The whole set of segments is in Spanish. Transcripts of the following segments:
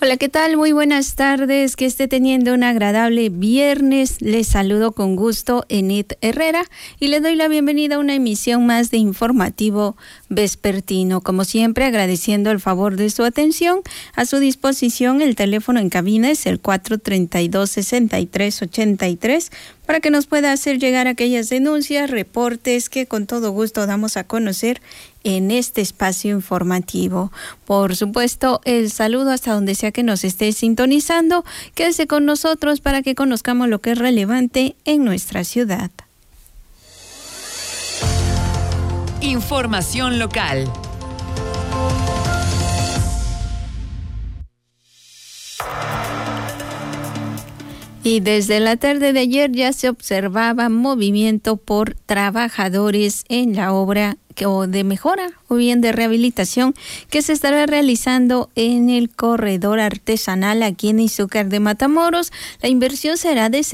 Hola, ¿qué tal? Muy buenas tardes. Que esté teniendo un agradable viernes. Les saludo con gusto, Enid Herrera, y le doy la bienvenida a una emisión más de Informativo Vespertino. Como siempre, agradeciendo el favor de su atención. A su disposición, el teléfono en cabina es el 432-6383 para que nos pueda hacer llegar aquellas denuncias, reportes que con todo gusto damos a conocer en este espacio informativo. Por supuesto, el saludo hasta donde sea que nos esté sintonizando. Quédese con nosotros para que conozcamos lo que es relevante en nuestra ciudad. Información local. Y desde la tarde de ayer ya se observaba movimiento por trabajadores en la obra o de mejora o bien de rehabilitación que se estará realizando en el corredor artesanal aquí en Izúcar de Matamoros. La inversión será de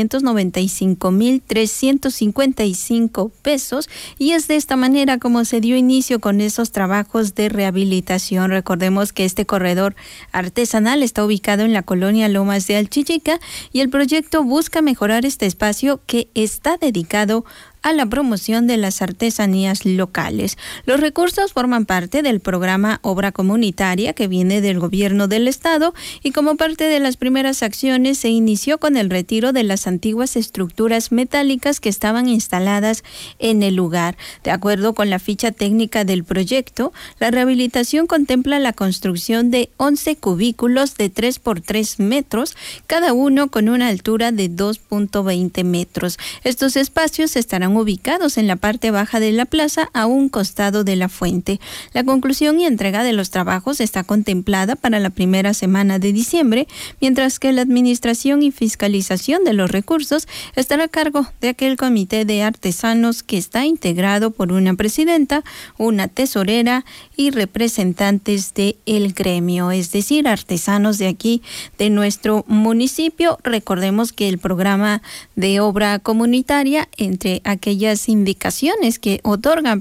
795,355 pesos y es de esta manera como se dio inicio con esos trabajos de rehabilitación. Recordemos que este corredor artesanal está ubicado en la colonia Lomas de Alchichica y el proyecto busca mejorar este espacio que está dedicado a la promoción de las artesanías locales. Los recursos forman parte del programa Obra Comunitaria que viene del gobierno del estado y como parte de las primeras acciones se inició con el retiro de las antiguas estructuras metálicas que estaban instaladas en el lugar. De acuerdo con la ficha técnica del proyecto, la rehabilitación contempla la construcción de 11 cubículos de 3 por 3 metros, cada uno con una altura de 2.20 metros. Estos espacios estarán ubicados en la parte baja de la plaza a un costado de la fuente. La conclusión y entrega de los trabajos está contemplada para la primera semana de diciembre, mientras que la administración y fiscalización de los recursos estará a cargo de aquel comité de artesanos que está integrado por una presidenta, una tesorera y representantes del gremio, es decir, artesanos de aquí, de nuestro municipio. Recordemos que el programa de obra comunitaria, entre aquellas indicaciones que otorgan